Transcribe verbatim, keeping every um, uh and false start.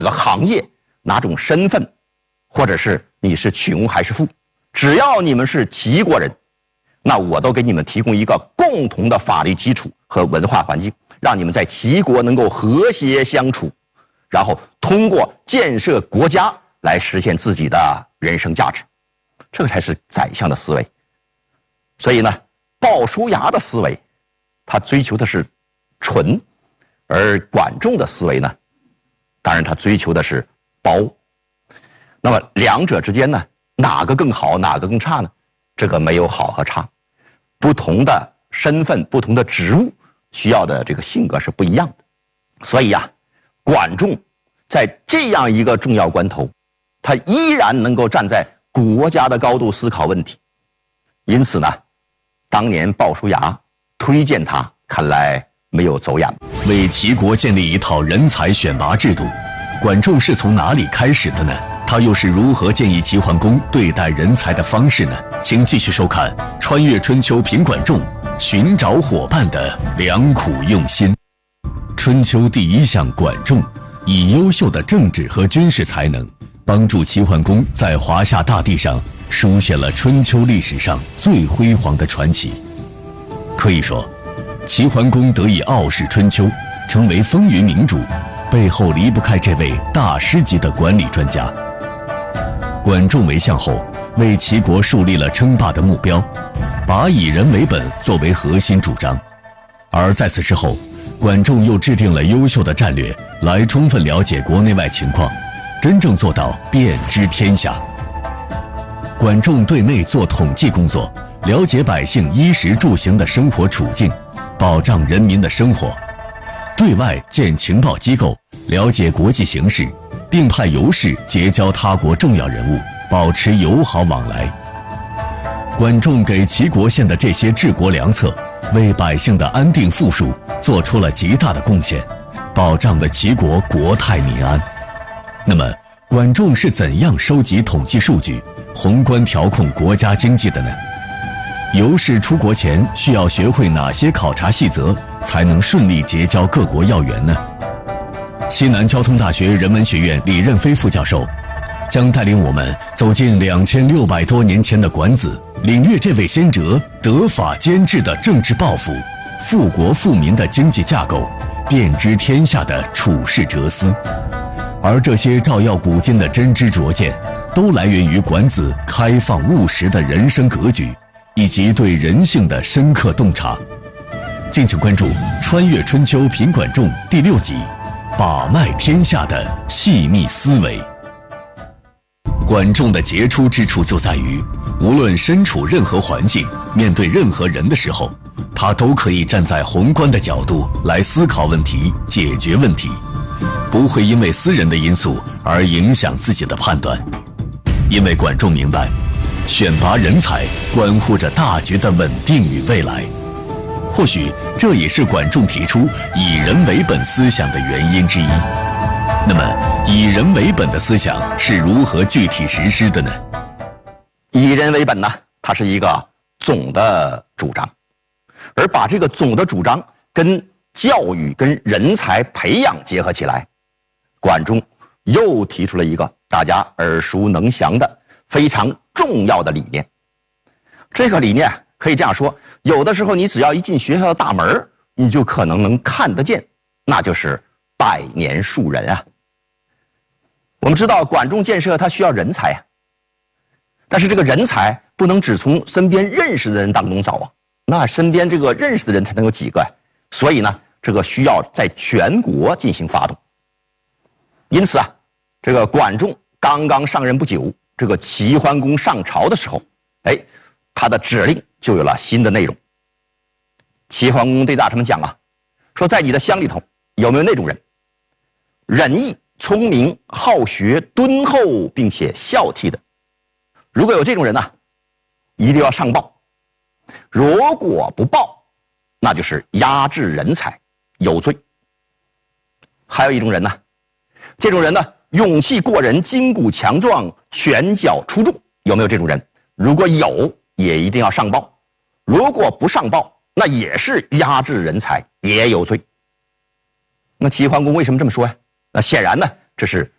这个行业、哪种身份，或者是你是穷还是富，只要你们是齐国人，那我都给你们提供一个共同的法律基础和文化环境，让你们在齐国能够和谐相处，然后通过建设国家来实现自己的人生价值，这个才是宰相的思维。所以呢，鲍叔牙的思维，他追求的是纯，而管仲的思维呢，当然他追求的是包。那么两者之间呢，哪个更好，哪个更差呢？这个没有好和差，不同的身份、不同的职务需要的这个性格是不一样的。所以呀、啊，管仲在这样一个重要关头，他依然能够站在国家的高度思考问题。因此呢，当年鲍叔牙推荐他，看来没有走眼。 为齐国建立一套人才选拔制度，管仲是从哪里开始的呢？他又是如何建议齐桓公对待人才的方式呢？请继续收看《穿越春秋评管仲》，寻找伙伴的良苦用心。春秋第一相管仲，以优秀的政治和军事才能，帮助齐桓公在华夏大地上书写了春秋历史上最辉煌的传奇。可以说，齐桓公得以傲视春秋，成为风云明主，背后离不开这位大师级的管理专家。管仲为相后，为齐国树立了称霸的目标，把以人为本作为核心主张。而在此之后，管仲又制定了优秀的战略，来充分了解国内外情况，真正做到遍知天下。管仲对内做统计工作，了解百姓衣食住行的生活处境，保障人民的生活；对外建情报机构，了解国际形势，并派游士结交他国重要人物，保持友好往来。管仲给齐国献的这些治国良策，为百姓的安定富庶做出了极大的贡献，保障了齐国国泰民安。那么，管仲是怎样收集统计数据，宏观调控国家经济的呢？游士出国前需要学会哪些考察细则，才能顺利结交各国要员呢？西南交通大学人文学院李任飞副教授将带领我们走进两千六百多年前的管子，领略这位先哲德法兼治的政治抱负，富国富民的经济架构，遍知天下的处世哲思。而这些照耀古今的真知灼见，都来源于管子开放务实的人生格局，以及对人性的深刻洞察。敬请关注《穿越春秋评管仲》第六集，把脉天下的细密思维。管仲的杰出之处就在于，无论身处任何环境，面对任何人的时候，他都可以站在宏观的角度来思考问题、解决问题，不会因为私人的因素而影响自己的判断。因为管仲明白，选拔人才关乎着大局的稳定与未来。或许这也是管仲提出以人为本思想的原因之一。那么，以人为本的思想是如何具体实施的呢？ 以人为本呢，它是一个总的主张，而把这个总的主张跟教育、跟人才培养结合起来，管仲又提出了一个大家耳熟能详的非常重要的理念。这个理念可以这样说，有的时候你只要一进学校的大门，你就可能能看得见，那就是百年树人啊。我们知道管仲建设它需要人才啊，但是这个人才不能只从身边认识的人当中找啊，那身边这个认识的人才能有几个啊？所以呢，这个需要在全国进行发动。因此啊，这个管仲刚刚上任不久，这个齐桓公上朝的时候，哎，他的指令就有了新的内容。齐桓公对大臣们讲啊，说在你的乡里头有没有那种人，仁义、聪明、好学、敦厚，并且孝悌的？如果有这种人呢、啊，一定要上报。如果不报，那就是压制人才，有罪。还有一种人呢，这种人呢，勇气过人，筋骨强壮，拳脚出众。有没有这种人？如果有，也一定要上报。如果不上报，那也是压制人才，也有罪。那齐桓公为什么这么说呀？那显然呢， 这是